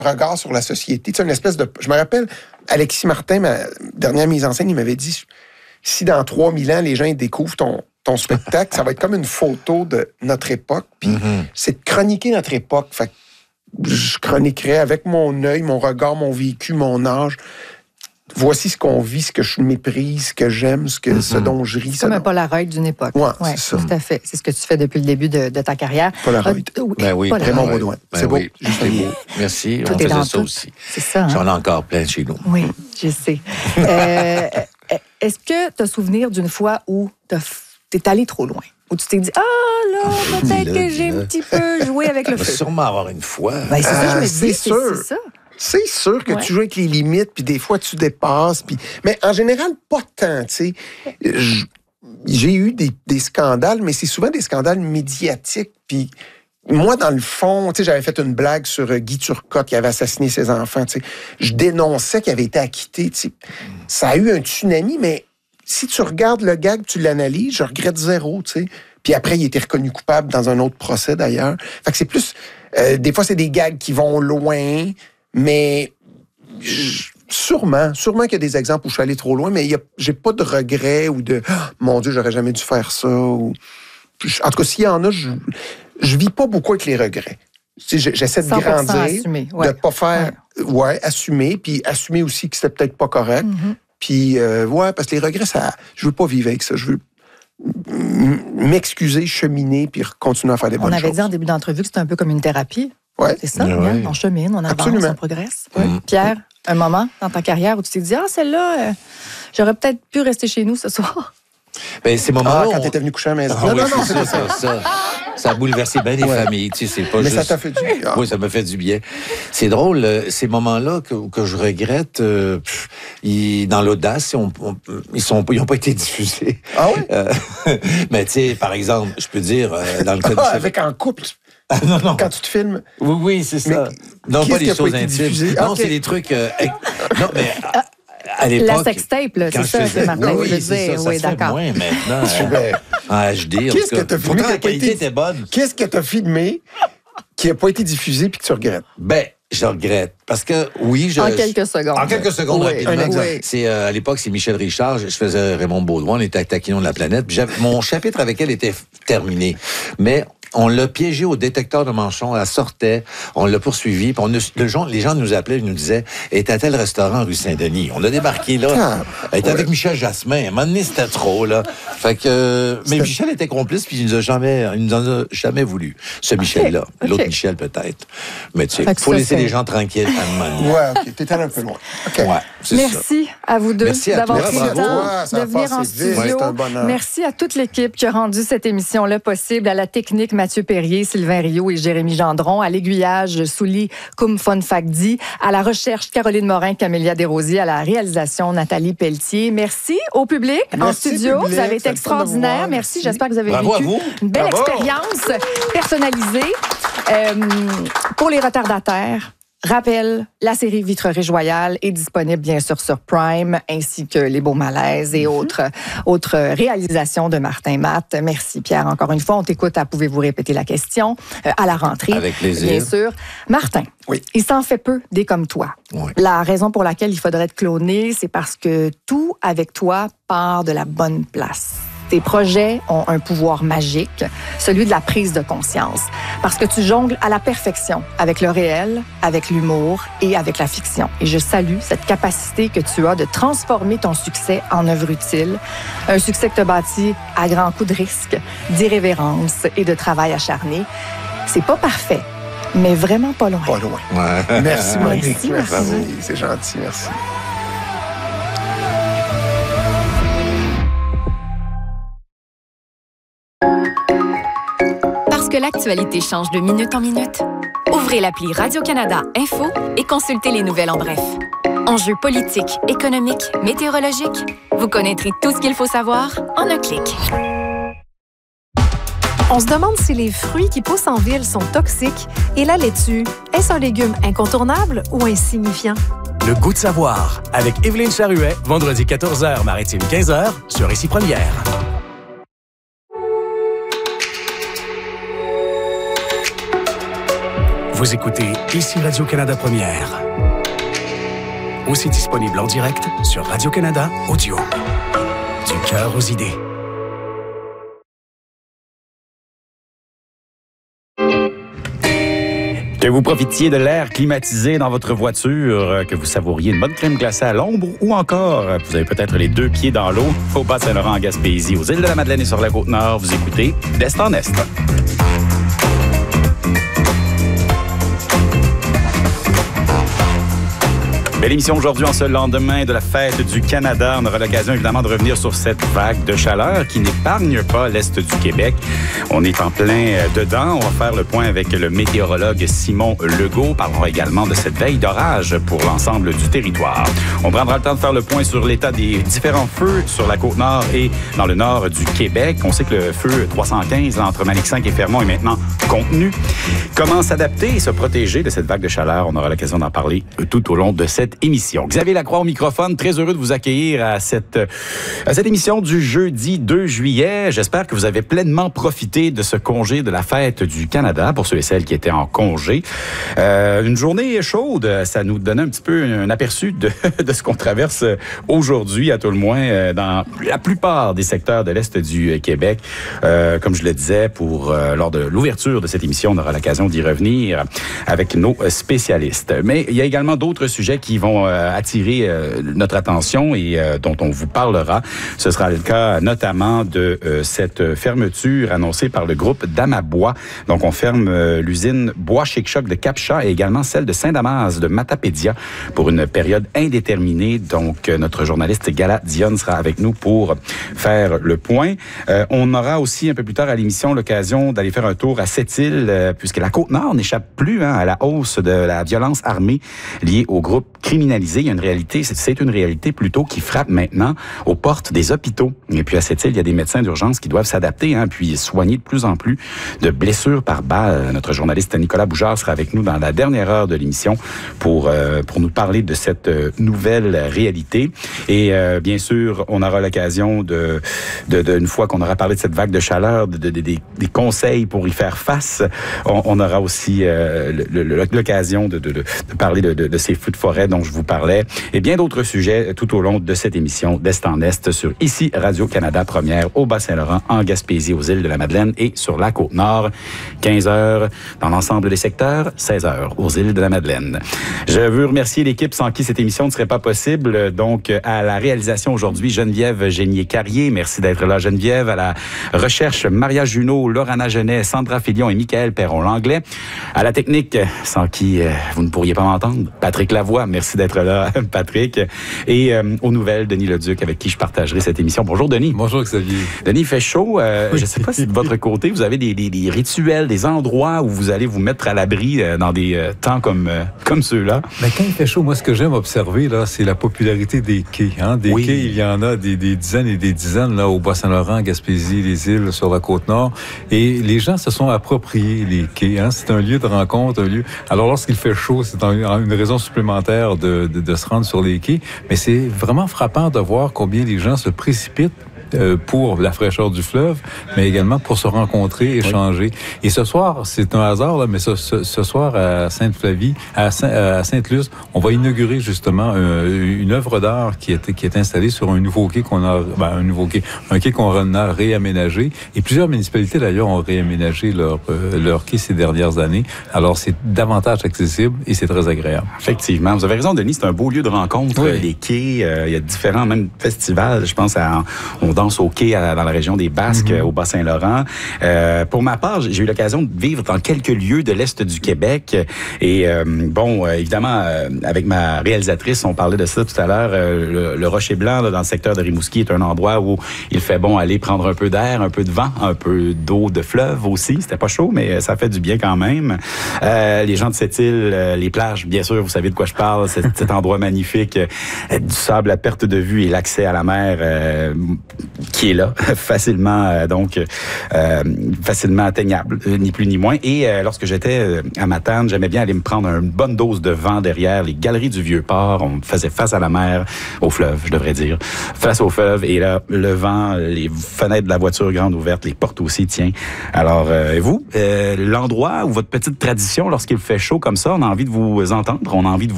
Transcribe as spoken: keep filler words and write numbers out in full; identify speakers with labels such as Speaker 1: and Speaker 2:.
Speaker 1: regard sur la société. Tu sais, une espèce de... Je me rappelle, Alexis Martin, ma dernière mise en scène, il m'avait dit, si dans trois mille ans, les gens ils découvrent ton, ton spectacle, ça va être comme une photo de notre époque. Puis mm-hmm. c'est de chroniquer notre époque. Fait que je chroniquerais avec mon œil, mon regard, mon vécu, mon âge. Voici ce qu'on vit, ce que je méprise, ce que j'aime, ce, que, mm-hmm. ce dont je ris.
Speaker 2: C'est comme un Polaroid d'une époque.
Speaker 1: Oui,
Speaker 2: ouais,
Speaker 1: c'est ça.
Speaker 2: Tout à fait. C'est ce que tu fais depuis le début de, de ta carrière.
Speaker 1: Polaroid.
Speaker 3: Euh, ben oui,
Speaker 1: Raymond Baudouin.
Speaker 3: Ben
Speaker 1: c'est
Speaker 3: oui.
Speaker 1: beau.
Speaker 3: C'est beau. Merci.
Speaker 2: Tout
Speaker 3: on
Speaker 2: est
Speaker 3: faisait
Speaker 2: dans
Speaker 3: ça
Speaker 2: tout.
Speaker 3: aussi.
Speaker 2: C'est ça. Hein?
Speaker 3: J'en ai encore plein chez nous.
Speaker 2: Oui, je sais. euh, est-ce que tu as souvenir d'une fois où tu es allé trop loin? Où tu t'es dit, ah là, peut-être que j'ai un petit peu joué avec le
Speaker 3: feu.
Speaker 2: feu.
Speaker 3: Sûrement avoir une fois.
Speaker 2: Ben, c'est ça, je me dis,
Speaker 1: c'est sûr.
Speaker 2: C'est ça.
Speaker 1: C'est sûr que ouais. tu joues avec les limites, puis des fois, tu dépasses. Puis... Mais en général, pas tant, tu sais. J'ai eu des, des scandales, mais c'est souvent des scandales médiatiques. Puis moi, dans le fond, tu sais, j'avais fait une blague sur Guy Turcotte qui avait assassiné ses enfants, tu sais. Je dénonçais qu'il avait été acquitté, tu sais. Ça a eu un tsunami, mais si tu regardes le gag, tu l'analyses, je regrette zéro, tu sais. Puis après, il a été reconnu coupable dans un autre procès, d'ailleurs. Fait que c'est plus... Euh, des fois, c'est des gags qui vont loin... Mais sûrement, sûrement qu'il y a des exemples où je suis allé trop loin, mais il y a, j'ai pas de regrets ou de oh, « Mon Dieu, j'aurais jamais dû faire ça ». Ou, en tout cas, s'il y en a, je, je vis pas beaucoup avec les regrets. J'essaie de grandir,
Speaker 2: assumer, ouais.
Speaker 1: de pas faire... Ouais. ouais, assumer, puis assumer aussi que c'était peut-être pas correct. Mm-hmm. Puis, euh, ouais, parce que les regrets, ça, je veux pas vivre avec ça. Je veux m'excuser, cheminer, puis continuer à faire des bonnes choses.
Speaker 2: On avait dit en début d'entrevue que c'était un peu comme une thérapie.
Speaker 1: Ouais.
Speaker 2: C'est ça,
Speaker 3: ouais.
Speaker 2: on chemine, on avance,
Speaker 1: Absolument.
Speaker 2: on progresse.
Speaker 1: Ouais.
Speaker 2: Pierre, un moment dans ta carrière où tu t'es dit, ah, celle-là, euh, j'aurais peut-être pu rester chez nous ce soir.
Speaker 3: Ben, ces moments-là.
Speaker 1: Ah, quand
Speaker 3: on...
Speaker 1: t'étais venu coucher à la maison.
Speaker 3: Ah,
Speaker 1: non,
Speaker 3: oui,
Speaker 1: non, non,
Speaker 3: c'est ça, ça, ça. Ça a bouleversé bien des ouais. familles. Tu sais, c'est pas
Speaker 1: Mais
Speaker 3: juste...
Speaker 1: ça t'a fait du bien.
Speaker 3: Oui, ça m'a fait du bien. C'est drôle, ces moments-là que, que je regrette, euh, ils, dans l'audace, on, on, ils sont, ils n'ont pas été diffusés.
Speaker 1: Ah oui?
Speaker 3: Euh, mais tu sais, par exemple, je peux dire, euh, dans le cas de...
Speaker 1: Avec en couple.
Speaker 3: Ah, non, non.
Speaker 1: Quand tu te filmes.
Speaker 3: Oui, oui, c'est ça.
Speaker 1: Mais
Speaker 3: non, pas des choses
Speaker 1: pas
Speaker 3: intimes. Non,
Speaker 1: okay.
Speaker 3: c'est des trucs... Euh, non, mais... À, à l'époque,
Speaker 2: la sextape, là, c'est ça, c'est Martin
Speaker 3: oui,
Speaker 2: qui le
Speaker 3: c'est
Speaker 2: dire.
Speaker 3: ça, ça
Speaker 2: oui,
Speaker 3: se fait
Speaker 2: d'accord.
Speaker 3: moins maintenant. euh, en H D, en
Speaker 1: Qu'est-ce
Speaker 3: tout cas.
Speaker 1: que t'as filmé?
Speaker 3: Pourtant, la qualité
Speaker 1: été...
Speaker 3: était bonne.
Speaker 1: Qu'est-ce que t'as filmé qui n'a pas été diffusé puis que tu regrettes?
Speaker 3: Ben, je regrette. Parce que, oui, je...
Speaker 2: En quelques secondes.
Speaker 3: En quelques secondes,
Speaker 1: oui,
Speaker 3: rapidement.
Speaker 1: un exemple.
Speaker 3: C'est, euh, à l'époque, c'est Michel Richard. Je faisais Raymond Baudouin. On était à Taquinon de la planète. Puis mon chapitre avec elle était terminé. Mais... on l'a piégé au détecteur de manchon, elle sortait, on l'a poursuivi, puis on a, le gens, les gens nous appelaient, ils nous disaient, elle était à tel restaurant rue Saint-Denis. On a débarqué là, ah, elle était ouais. avec Michel Jasmin. À un moment donné, c'était trop, là. Fait que, euh, mais Michel était complice, puis il nous a jamais, il nous en a jamais voulu. Ce okay. Michel-là. Okay. L'autre Michel, peut-être. Mais tu sais, il faut laisser les gens tranquilles à un moment donné.
Speaker 1: Ouais, OK. T'es allé un peu loin. Okay.
Speaker 3: Ouais, c'est
Speaker 2: Merci
Speaker 3: ça.
Speaker 2: à vous deux
Speaker 3: Merci
Speaker 2: d'avoir
Speaker 3: à
Speaker 2: pris le temps de venir en studio.
Speaker 1: Ouais,
Speaker 2: merci à toute l'équipe qui a rendu cette émission-là possible, à la technique Mathieu Perrier, Sylvain Rio et Jérémy Gendron, à l'aiguillage Souli Koumfon-Fakdi, à la recherche Caroline Morin, Camélia Desrosiers, à la réalisation Nathalie Pelletier. Merci au public
Speaker 1: merci
Speaker 2: en studio.
Speaker 1: Public,
Speaker 2: vous avez été extraordinaire. Merci. merci. J'espère que vous avez
Speaker 3: Bravo
Speaker 2: vécu une belle
Speaker 1: Bravo.
Speaker 2: expérience personnalisée. Euh, pour les retardataires, rappel, la série Vitrerie Joyale est disponible bien sûr sur Prime, ainsi que Les Beaux Malaises et mm-hmm. autres, autres réalisations de Martin Matt. Merci Pierre, encore une fois. On t'écoute à Pouvez-vous répéter la question euh, à la rentrée.
Speaker 3: Avec plaisir.
Speaker 2: Bien sûr. Martin,
Speaker 1: oui.
Speaker 2: il s'en fait peu des comme toi.
Speaker 3: Oui.
Speaker 2: La raison pour laquelle il faudrait te cloner, c'est parce que tout avec toi part de la bonne place. Tes projets ont un pouvoir magique, celui de la prise de conscience, parce que tu jongles à la perfection avec le réel, avec l'humour et avec la fiction. Et je salue cette capacité que tu as de transformer ton succès en œuvre utile, un succès que tu as bâti à grands coups de risque, d'irrévérence et de travail acharné. C'est pas parfait, mais vraiment pas loin.
Speaker 1: Pas loin.
Speaker 3: Ouais.
Speaker 1: Merci, Monique.
Speaker 2: Merci, merci.
Speaker 1: merci. C'est gentil, merci.
Speaker 4: Parce que l'actualité change de minute en minute, ouvrez l'appli Radio-Canada Info et consultez les nouvelles en bref. Enjeux politiques, économiques, météorologiques, vous connaîtrez tout ce qu'il faut savoir en un clic.
Speaker 5: On se demande si les fruits qui poussent en ville sont toxiques et la laitue, est-ce un légume incontournable ou insignifiant?
Speaker 6: Le goût de savoir, avec Évelyne Charuet, vendredi quatorze heures, Maritime quinze heures, sur Ici Première. Vous écoutez Ici Radio-Canada Première. Aussi disponible en direct sur Radio-Canada Audio. Du cœur aux idées. Que vous profitiez de l'air climatisé dans votre voiture, que vous savouriez une bonne crème glacée à l'ombre ou encore, vous avez peut-être les deux pieds dans l'eau au Bas-Saint-Laurent en Gaspésie, aux îles de la Madeleine et sur la Côte-Nord, vous écoutez d'Est en Est. Belle émission aujourd'hui en ce lendemain de la fête du Canada. On aura l'occasion évidemment de revenir sur cette vague de chaleur qui n'épargne pas l'Est du Québec. On est en plein dedans. On va faire le point avec le météorologue Simon Legault. Parlera également de cette veille d'orage pour l'ensemble du territoire. On prendra le temps de faire le point sur l'état des différents feux sur la Côte-Nord et dans le nord du Québec. On sait que le feu trois cent quinze là, entre Manic-Cinq et Fermont est maintenant contenu. Comment s'adapter et se protéger de cette vague de chaleur? On aura l'occasion d'en parler tout au long de cette émission. Xavier Lacroix au microphone, très heureux de vous accueillir à cette, à cette émission du jeudi deux juillet. J'espère que vous avez pleinement profité de ce congé de la fête du Canada pour ceux et celles qui étaient en congé. Euh, une journée chaude, ça nous donnait un petit peu un aperçu de, de ce qu'on traverse aujourd'hui, à tout le moins, dans la plupart des secteurs de l'Est du Québec. Euh, comme je le disais, pour euh, lors de l'ouverture de cette émission, on aura l'occasion d'y revenir avec nos spécialistes. Mais il y a également d'autres sujets qui vont euh, attirer euh, notre attention et euh, dont on vous parlera. Ce sera le cas notamment de euh, cette fermeture annoncée par le groupe Damabois. Donc, on ferme euh, l'usine Bois Chic-Choc de Cap-Chat et également celle de Saint-Damas de Matapédia pour une période indéterminée. Donc, euh, notre journaliste Gala Dionne sera avec nous pour faire le point. Euh, on aura aussi un peu plus tard à l'émission l'occasion d'aller faire un tour à Sept-Îles, euh, puisque la Côte-Nord n'échappe plus hein, à la hausse de la violence armée liée au groupe criminalisé. Il y a une réalité, c'est une réalité plutôt qui frappe maintenant aux portes des hôpitaux. Et puis à Sept-Îles, il y a des médecins d'urgence qui doivent s'adapter, hein, puis soigner de plus en plus de blessures par balle. Notre journaliste Nicolas Boujard sera avec nous dans la dernière heure de l'émission pour euh, pour nous parler de cette euh, nouvelle réalité. Et euh, bien sûr, on aura l'occasion de, de, de une fois qu'on aura parlé de cette vague de chaleur, de, de, de, des, des conseils pour y faire face. On, on aura aussi euh, le, le, l'occasion de, de, de parler de, de, de ces feux de forêt dont je vous parlais et bien d'autres sujets tout au long de cette émission d'Est en Est sur ici Radio-Canada Première au Bas-Saint-Laurent, en Gaspésie, aux îles de la Madeleine et sur la Côte-Nord. quinze heures dans l'ensemble des secteurs, seize heures aux îles de la Madeleine. Je veux remercier l'équipe sans qui cette émission ne serait pas possible. Donc, à la réalisation aujourd'hui, Geneviève Génier-Carrier. Merci d'être là, Geneviève. À la recherche, Maria Junot, Laurana Genet, Sandra Filion et Michael Perron-Langlais. À la technique, sans qui euh, vous ne pourriez pas m'entendre, Patrick Lavoie. Merci d'être là, Patrick. Et euh, aux nouvelles, Denis Leduc, avec qui je partagerai cette émission. Bonjour, Denis.
Speaker 7: Bonjour, Xavier.
Speaker 6: Denis, il fait chaud. Euh, oui. Je ne sais pas si de votre côté, vous avez des, des, des rituels, des endroits où vous allez vous mettre à l'abri euh, dans des euh, temps comme, euh, comme ceux-là.
Speaker 7: Ben, quand il fait chaud, moi, ce que j'aime observer, là, c'est la popularité des quais. Hein? Des oui. quais, il y en a des, des dizaines et des dizaines là, au Bas-Saint-Laurent, Gaspésie, les îles, sur la Côte-Nord. Et les gens se sont appropriés les quais. Hein? C'est un lieu de rencontre, un lieu... Alors, lorsqu'il fait chaud, c'est une raison supplémentaire de, de, de se rendre sur les quais. Mais c'est vraiment frappant de voir combien les gens se précipitent pour la fraîcheur du fleuve, mais également pour se rencontrer, échanger. Oui. Et ce soir, c'est un hasard, là, mais ce, ce, ce soir à Sainte-Flavie, à, Saint, à Sainte-Luce, on va inaugurer justement euh, une œuvre d'art qui est, qui est installée sur un nouveau quai qu'on a, ben, un nouveau quai, un quai qu'on a réaménagé. Et plusieurs municipalités d'ailleurs ont réaménagé leur, euh, leur quai ces dernières années. Alors c'est davantage accessible et c'est très agréable.
Speaker 6: Effectivement, vous avez raison, Denis, c'est un beau lieu de rencontre. Oui. Les quais, euh, il y a différents même festivals. Je pense à on au quai à, dans la région des Basques, mm-hmm. au Bas-Saint-Laurent. Euh, pour ma part, j'ai eu l'occasion de vivre dans quelques lieux de l'Est du Québec. Et euh, bon, euh, évidemment, euh, avec ma réalisatrice, on parlait de ça tout à l'heure. Euh, le, le Rocher Blanc, là, dans le secteur de Rimouski, est un endroit où il fait bon aller prendre un peu d'air, un peu de vent, un peu d'eau de fleuve aussi. C'était pas chaud, mais ça fait du bien quand même. Euh, les gens de cette île, euh, les plages, bien sûr, vous savez de quoi je parle. Cet, cet endroit magnifique, euh, du sable à perte de vue et l'accès à la mer. Euh, qui est là, facilement, euh, donc, euh, facilement atteignable, euh, ni plus ni moins. Et euh, lorsque j'étais euh, à Matane, j'aimais bien aller me prendre une bonne dose de vent derrière les galeries du Vieux-Port. On faisait face à la mer, au fleuve, je devrais dire, face au fleuve. Et là, le vent, les fenêtres de la voiture grandes ouvertes, les portes aussi, tiens. Alors, euh, vous, euh, l'endroit ou votre petite tradition, lorsqu'il fait chaud comme ça, on a envie de vous entendre, on a envie de vous